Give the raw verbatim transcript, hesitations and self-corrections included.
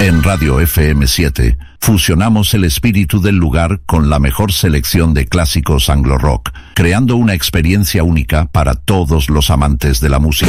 En Radio F M siete, fusionamos el espíritu del lugar con la mejor selección de clásicos anglo-rock, creando una experiencia única para todos los amantes de la música.